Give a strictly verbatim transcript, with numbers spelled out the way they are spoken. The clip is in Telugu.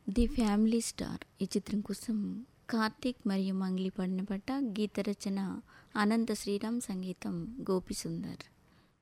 ది ఫ్యామిలీ స్టార్ ఈ చిత్రం కోసం కార్తీక్ మరియు మంగ్లీ పాడిన పాట. గీత రచన అనంత శ్రీరామ్, సంగీతం గోపి సుందర్.